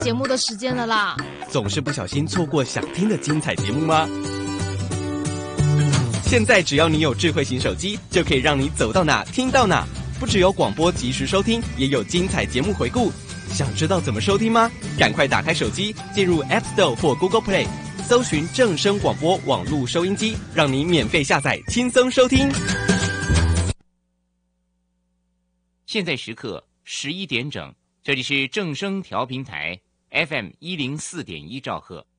节目的时间了啦。 总是不小心错过想听的精彩节目吗？现在只要你有智慧型手机，就可以让你走到哪听到哪。不只有广播及时收听，也有精彩节目回顾。想知道怎么收听吗？赶快打开手机，进入 App Store 或 Google Play， 搜寻正声广播网络收音机，让你免费下载，轻松收听。 现在时刻11点整，这里是正声调频台 FM104.1兆赫。